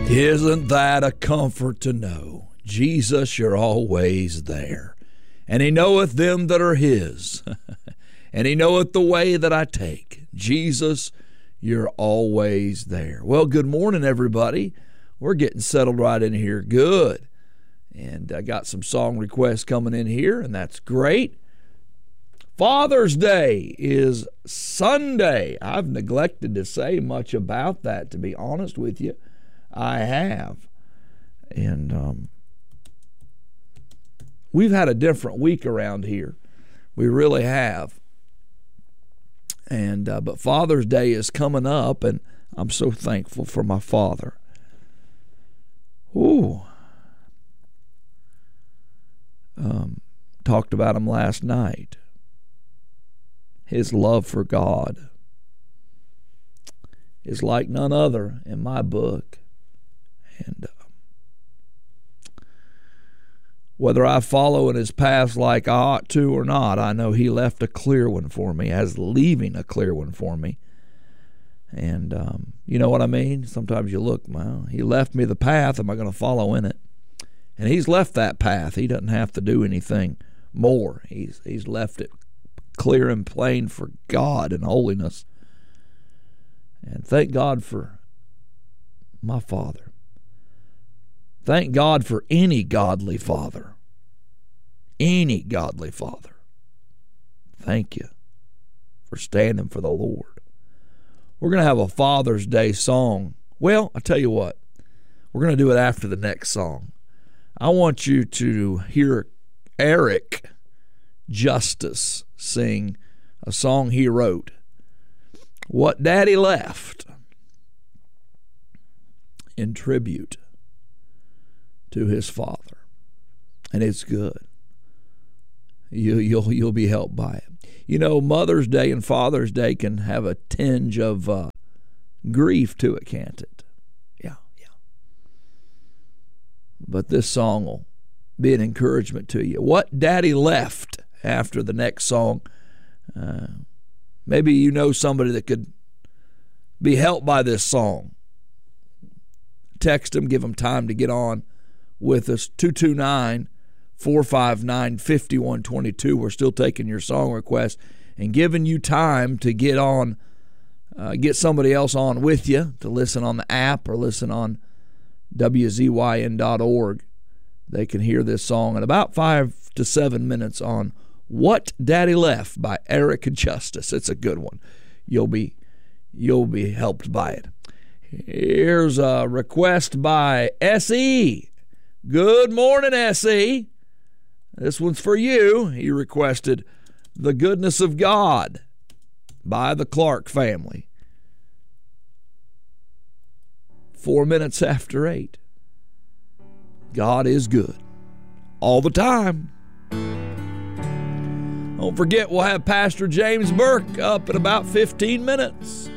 Isn't that a comfort to know? Jesus, you're always there. And he knoweth them that are his. And he knoweth the way that I take. Jesus, you're always there. Well, good morning, everybody. We're getting settled right in here. Good. And I got some song requests coming in here, and that's great. Father's Day is Sunday. I've neglected to say much about that, to be honest with you. I have. And we've had a different week around here. We really have. And but Father's Day is coming up, and I'm so thankful for my father. Ooh. Talked about him last night. His love for God is like none other in my book. And whether I follow in his path like I ought to or not, I know he left a clear one for me, as leaving a clear one for me. And you know what I mean? Sometimes you look, well, he left me the path. Am I going to follow in it? And he's left that path. He doesn't have to do anything more. He's left it clear and plain for God and holiness. And thank God for my father. Thank God for any godly father. Any godly father. Thank you for standing for the Lord. We're going to have a Father's Day song. Well, I'll tell you what. We're going to do it after the next song. I want you to hear Eric Justice sing a song he wrote, What Daddy Left, in tribute to his father. And it's good. You'll be helped by it. You know, Mother's Day and Father's Day can have a tinge of grief to it, can't it? Yeah. But this song will be an encouragement to you. What Daddy Left, after the next song. Maybe you know somebody that could be helped by this song. Text them, give them time to get on with us. 229-459-5122. We're still taking your song requests and giving you time to get on, get somebody else on with you to listen on the app or listen on WZYN.org. They can hear this song in about 5 to 7 minutes on What Daddy Left by Eric Justice. It's a good one. You'll be helped by it. Here's a request by S.E. Good morning, S.E. This one's for you. He requested The Goodness of God by the Clark family. 4 minutes after 8. God is good all the time. Don't forget, we'll have Pastor James Burke up in about 15 minutes.